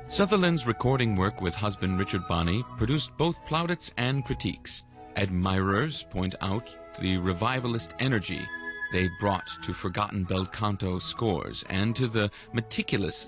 Sutherland's recording work with husband Richard Bonney produced both plaudits and critiques. Admirers point out the revivalist energy they brought to forgotten bel canto scores and to the meticulous